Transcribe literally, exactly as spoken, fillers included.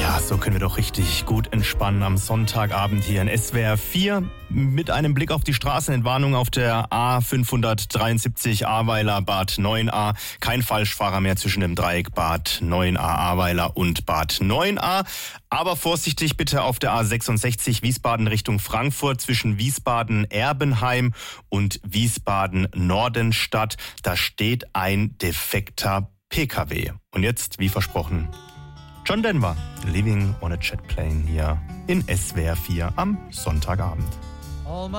Ja, so können wir doch richtig gut entspannen am Sonntagabend hier in S W R vier mit einem Blick auf die Straßenentwarnung auf der A fünfhundertdreiundsiebzig Ahrweiler Bad neun a. Kein Falschfahrer mehr zwischen dem Dreieck Bad neun a Ahrweiler und Bad neun a. Aber vorsichtig bitte auf der A sechsundsechzig Wiesbaden Richtung Frankfurt zwischen Wiesbaden-Erbenheim und Wiesbaden-Nordenstadt. Da steht ein defekter P K W. Und jetzt, wie versprochen, John Denver, Living on a Jet Plane hier in S W R vier am Sonntagabend.